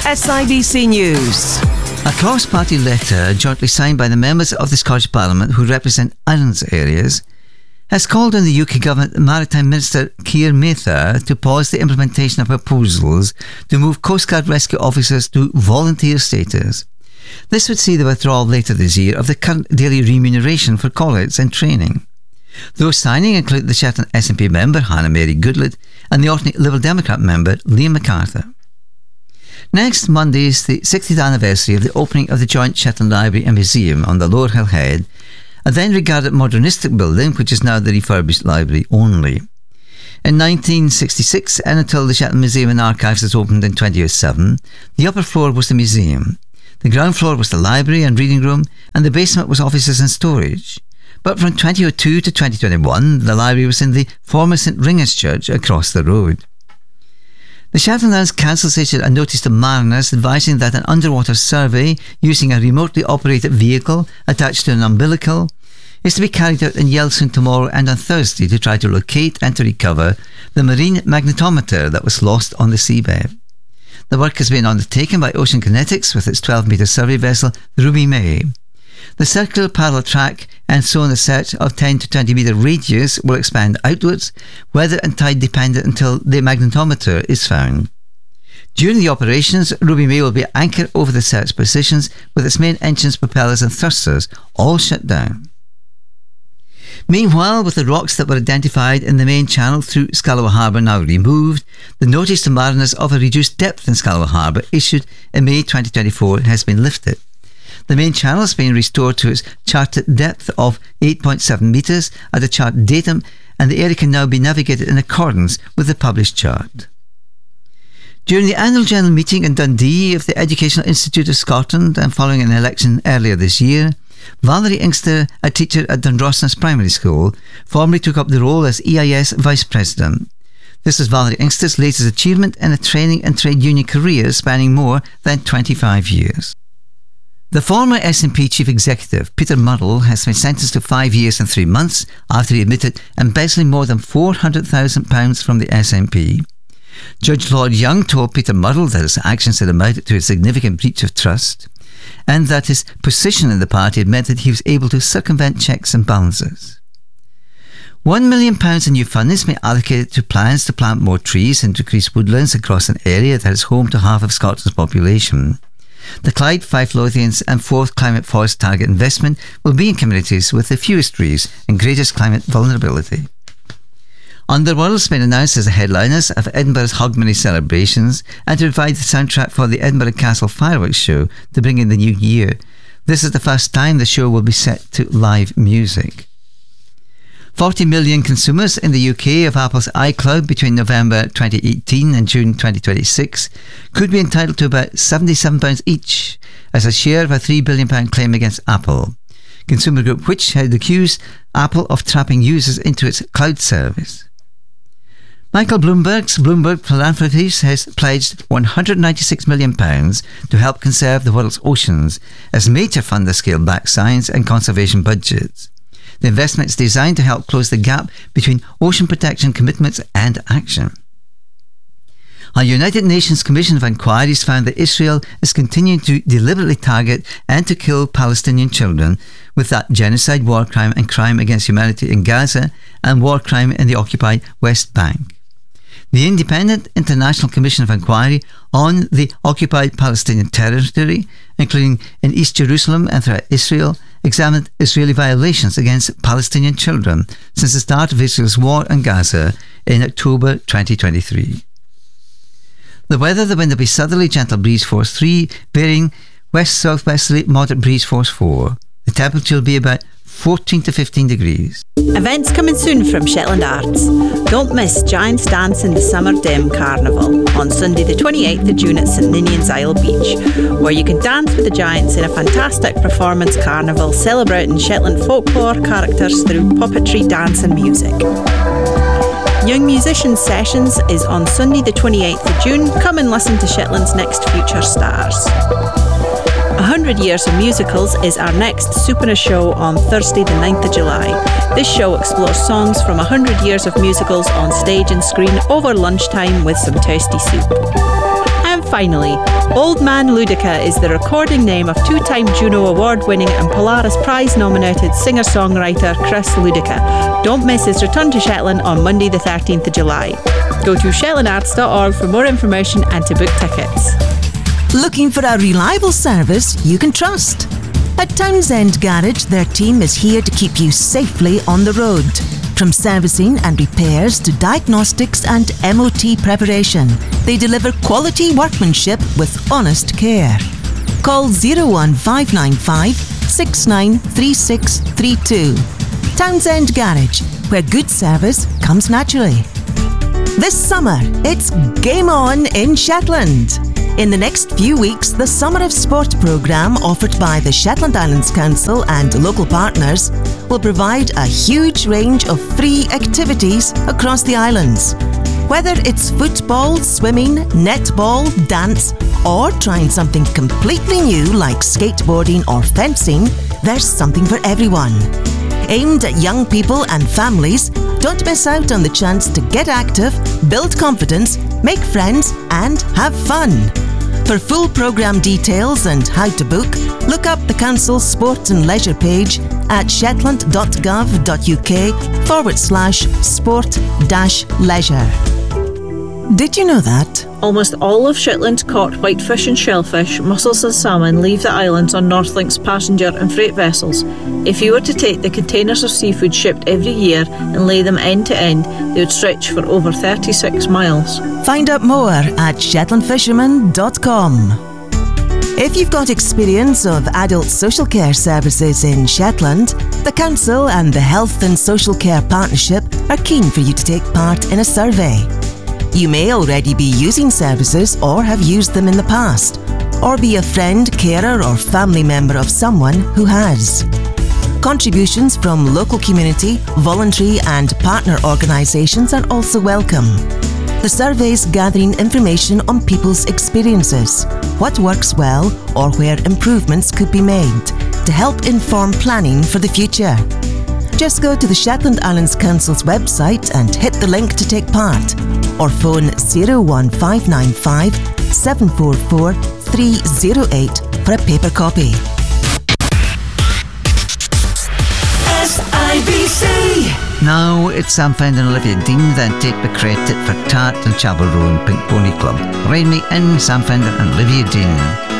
SIBC News. A cross-party letter jointly signed by the members of the Scottish Parliament who represent islands areas has called on the UK Government Maritime Minister Keir Mather to pause the implementation of proposals to move Coast Guard rescue officers to volunteer status. This would see the withdrawal later this year of the current daily remuneration for call-outs and training. Those signing include the Shetland SNP member Hannah Mary Goodlett and the Orkney Liberal Democrat member Liam MacArthur. Next Monday is the 60th anniversary of the opening of the joint Shetland Library and Museum on the Lower Hill Head, a then regarded modernistic building which is now the refurbished library only. In 1966, and until the Shetland Museum and Archives was opened in 2007, the upper floor was the museum. The ground floor was the library and reading room, and the basement was offices and storage. But from 2002 to 2021, the library was in the former St Ringer's Church across the road. The Shetland Islands Council issued a notice to mariners advising that an underwater survey using a remotely operated vehicle attached to an umbilical is to be carried out in Yeltsin tomorrow and on Thursday to try to locate and to recover the marine magnetometer that was lost on the seabed. The work has been undertaken by Ocean Kinetics with its 12-metre survey vessel, the Ruby May. The circular parallel track and sonar search of 10 to 20 metre radius will expand outwards, weather and tide dependent until the magnetometer is found. During the operations, Ruby May will be anchored over the search positions with its main engines, propellers and thrusters all shut down. Meanwhile, with the rocks that were identified in the main channel through Scalloway Harbour now removed, the notice to mariners of a reduced depth in Scalloway Harbour issued in May 2024 has been lifted. The main channel has been restored to its charted depth of 8.7 metres at the chart datum, and the area can now be navigated in accordance with the published chart. During the annual general meeting in Dundee of the Educational Institute of Scotland and following an election earlier this year, Valerie Inkster, a teacher at Dundrossness Primary School, formally took up the role as EIS Vice President. This is Valerie Inkster's latest achievement in a training and trade union career spanning more than 25 years. The former SNP Chief Executive, Peter Murrell, has been sentenced to 5 years and 3 months after he admitted embezzling more than £400,000 from the SNP. Judge Lord Young told Peter Murrell that his actions had amounted to a significant breach of trust, and that his position in the party had meant that he was able to circumvent checks and balances. £1 million in new funding has been allocated to plans to plant more trees and decrease woodlands across an area that is home to half of Scotland's population. The Clyde, Fife Lothians and Fourth Climate Forest Target investment will be in communities with the fewest trees and greatest climate vulnerability. Underworld has been announced as the headliners of Edinburgh's Hogmanay celebrations and to provide the soundtrack for the Edinburgh Castle Fireworks Show to bring in the new year. This is the first time the show will be set to live music. 40 million consumers in the UK of Apple's iCloud between November 2018 and June 2026 could be entitled to about £77 each as a share of a £3 billion claim against Apple. Consumer Group Which had accused Apple of trapping users into its cloud service. Michael Bloomberg's Bloomberg Philanthropies has pledged £196 million to help conserve the world's oceans as major funders scale back science and conservation budgets. The investment is designed to help close the gap between ocean protection commitments and action. A United Nations Commission of Inquiries found that Israel is continuing to deliberately target and to kill Palestinian children with that genocide, war crime and crime against humanity in Gaza and war crime in the occupied West Bank. The Independent International Commission of Inquiry on the occupied Palestinian territory, including in East Jerusalem and throughout Israel, examined Israeli violations against Palestinian children since the start of Israel's war in Gaza in October 2023. The weather, the wind will be southerly gentle breeze force 3, varying west-southwesterly moderate breeze force 4. The temperature will be about 14 to 15 degrees. Events coming soon from Shetland Arts. Don't miss Giants Dance in the Summer Dim Carnival on Sunday the 28th of June at St Ninian's Isle Beach, where you can dance with the Giants in a fantastic performance carnival celebrating Shetland folklore characters through puppetry, dance and music. Young Musicians Sessions is on Sunday the 28th of June. Come and listen to Shetland's next future stars. 100 Years of Musicals is our next Supernova show on Thursday the 9th of July. This show explores songs from 100 years of musicals on stage and screen over lunchtime with some toasty soup. And finally, Old Man Ludica is the recording name of two-time Juno Award-winning and Polaris Prize-nominated singer-songwriter Chris Ludica. Don't miss his return to Shetland on Monday the 13th of July. Go to shetlandarts.org for more information and to book tickets. Looking for a reliable service you can trust? At Townsend Garage, their team is here to keep you safely on the road. From servicing and repairs to diagnostics and MOT preparation, they deliver quality workmanship with honest care. Call 01595 693632. Townsend Garage, where good service comes naturally. This summer, it's Game On in Shetland. In the next few weeks, the Summer of Sport programme offered by the Shetland Islands Council and local partners will provide a huge range of free activities across the islands. Whether it's football, swimming, netball, dance, or trying something completely new like skateboarding or fencing, there's something for everyone. Aimed at young people and families, don't miss out on the chance to get active, build confidence, make friends, and have fun. For full programme details and how to book, look up the Council's Sport and Leisure page at shetland.gov.uk/sport-leisure. Did you know that? Almost all of Shetland's caught whitefish and shellfish, mussels and salmon leave the islands on Northlink's passenger and freight vessels. If you were to take the containers of seafood shipped every year and lay them end to end, they would stretch for over 36 miles. Find out more at shetlandfisherman.com. If you've got experience of adult social care services in Shetland, the Council and the Health and Social Care Partnership are keen for you to take part in a survey. You may already be using services or have used them in the past, or be a friend, carer or family member of someone who has. Contributions from local community, voluntary and partner organisations are also welcome. The survey is gathering information on people's experiences, what works well or where improvements could be made to help inform planning for the future. Just go to the Shetland Islands Council's website and hit the link to take part, or phone 01595 744 308 for a paper copy. SIBC. Now it's Sam Fender and Olivia Dean then take the credit for Tart and Chapel Row and Pink Pony Club. Rain me in, Sam Fender and Olivia Dean.